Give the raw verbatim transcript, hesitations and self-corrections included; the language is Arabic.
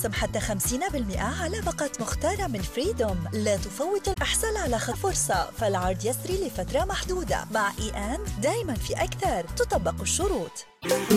خصم حتى خمسين بالمئة على باقة مختارة من فريدوم. لا تفوت الإحصال على فرصة، فالعرض يسري لفترة محدودة. مع إي أند دايما في أكثر، تطبق الشروط.